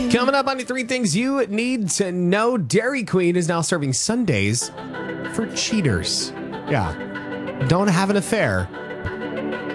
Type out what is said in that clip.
Coming up on the three things you need to know, Dairy Queen is now serving sundaes for cheaters. Yeah. Don't have an affair.